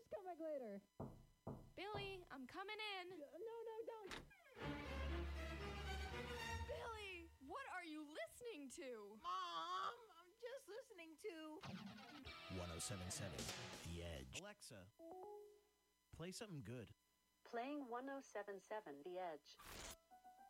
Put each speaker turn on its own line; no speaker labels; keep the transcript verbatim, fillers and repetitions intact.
just come back later.
Billy, I'm coming in.
No, no, don't.
Billy, what are you listening to?
Mom, I'm just listening to
one oh seven point seven The Edge. Alexa, play something good.
Playing one oh seven point seven The Edge.